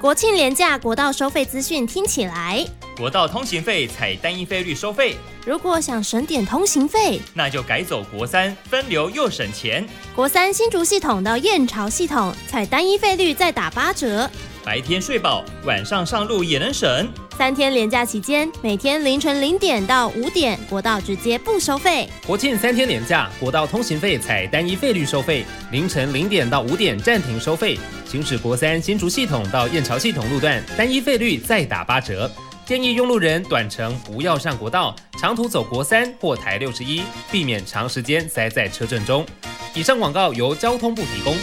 国庆连假国道收费资讯听起来， 国道通行费采单一费率收费。 如果想省点通行费， 那就改走国三，分流又省钱。 国三新竹系统到燕巢系统采单一费率再打8折， 白天睡饱，晚上上路也能省。 3天连假期间，每天凌晨0点到5点，国道直接不收费。 国庆3天连假，国道通行费采单一费率收费，凌晨0点到5点暂停收费。行驶国三新竹系统到燕巢系统路段，单一费率再打8折。建议用路人短程不要上国道，长途走国三或台61，避免长时间塞在车阵中。以上广告由交通部提供。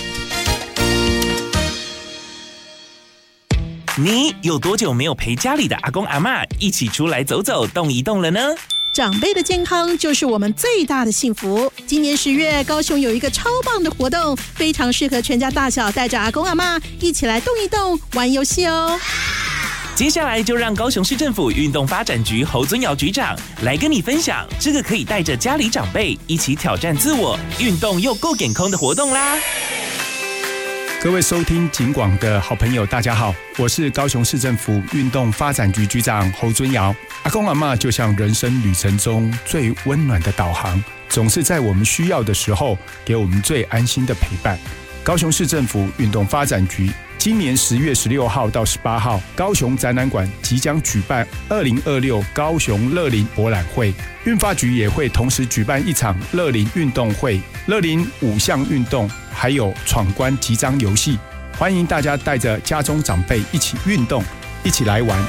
你有多久没有陪家里的阿公阿嬷一起出来走走动一动了呢？ 长辈的健康就是我们最大的幸福。今年10月，高雄有一个超棒的活动，非常适合全家大小带着阿公阿嬷一起来动一动、玩游戏哦。 接下来就让高雄市政府运动发展局侯尊尧局长来跟你分享这个可以带着家里长辈一起挑战自我、运动又够健康的活动啦！ 各位收听警广的好朋友，大家好，我是高雄市政府运动发展局局长侯尊尧。阿公阿嬷就像人生旅程中最温暖的导航，总是在我们需要的时候给我们最安心的陪伴。高雄市政府运动发展局今年10月16号到18号，高雄展览馆即将举办2026高雄乐龄博览会，运发局也会同时举办一场乐龄运动会，乐龄5项运动，还有闯关集章游戏，欢迎大家带着家中长辈一起运动，一起来玩。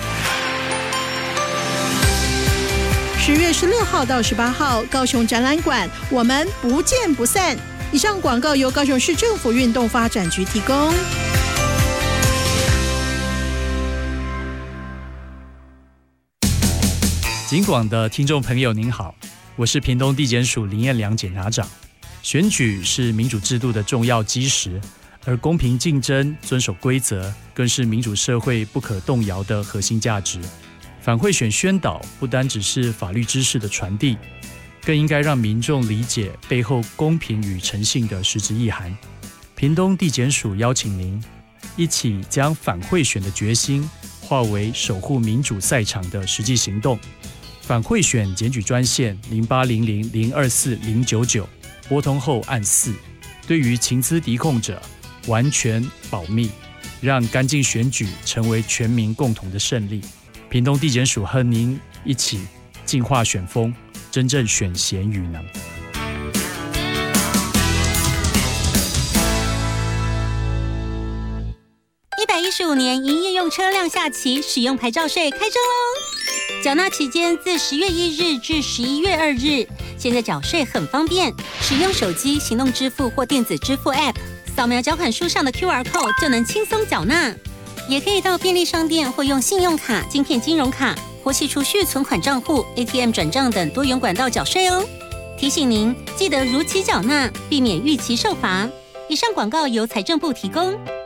10月16号到18号，高雄展览馆，我们不见不散。以上广告由高雄市政府运动发展局提供。 警广的听众朋友您好，我是屏东地检署林彦良检察长。选举是民主制度的重要基石，而公平竞争、遵守规则更是民主社会不可动摇的核心价值。反贿选宣导不单只是法律知识的传递，更应该让民众理解背后公平与诚信的实质意涵。屏东地检署邀请您一起将反贿选的决心化为守护民主赛场的实际行动。反贿选检举专线0800024099，拨通后按4。对于情资敌控者，完全保密，让干净选举成为全民共同的胜利。屏东地检署和您一起净化选风，真正选贤与能。 115年营业用车辆下期使用牌照税开征喽！缴纳期间自10月1日至11月2日，现在缴税很方便，使用手机行动支付或电子支付 App， 扫描缴款书上的 QR Code 就能轻松缴纳。也可以到便利商店或用信用卡、晶片金融卡或系储蓄存款账户、ATM 转账等多元管道缴税哦。提醒您记得如期缴纳，避免逾期受罚。以上广告由财政部提供。